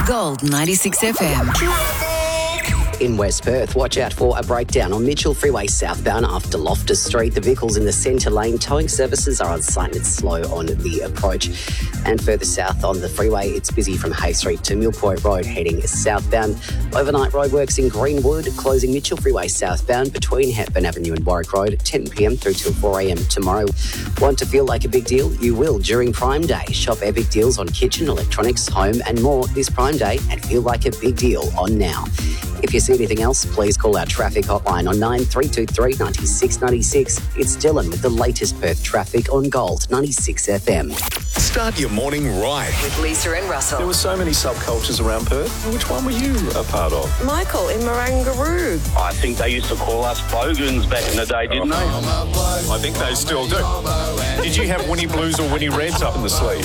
Gold 96 FM. In West Perth, watch out for a breakdown on Mitchell Freeway southbound after Loftus Street. The vehicles in the centre lane towing services are on site and it's slow on the approach. And further south on the freeway, it's busy from Hay Street to Millpoint Road heading southbound. Overnight roadworks in Greenwood, closing Mitchell Freeway southbound between Hepburn Avenue and Warwick Road, 10 p.m. through till 4 a.m. tomorrow. Want to feel like a big deal? You will during Prime Day. Shop epic deals on kitchen, electronics, home and more this Prime Day and feel like a big deal on now. If you see anything else, please call our traffic hotline on 9323 96 96. It's Dylan with the latest Perth traffic on Gold 96 FM. Start your morning right. With Lisa and Russell. There were so many subcultures around Perth. Which one were you a part of? Michael in Marangaroo. I think they used to call us bogans back in the day, didn't they? I think they still do. Did you have Winnie Blues or Winnie Reds up in the sleeve?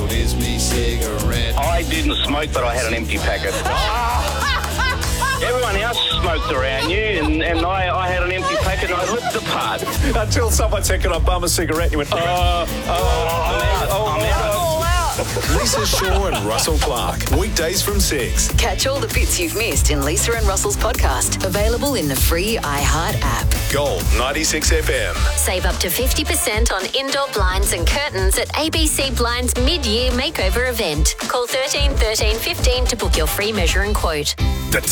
I didn't smoke, but I had an empty packet. Everyone else smoked around you, and I had an empty packet and I looked the part. Until someone said, "Can I bum a cigarette?" And you went, I'm out. Lisa Shaw and Russell Clark. Weekdays from 6. Catch all the bits you've missed in Lisa and Russell's podcast. Available in the free iHeart app. Gold 96 FM. Save up to 50% on indoor blinds and curtains at ABC Blinds mid-year makeover event. Call 13 13 15 to book your free measure and quote.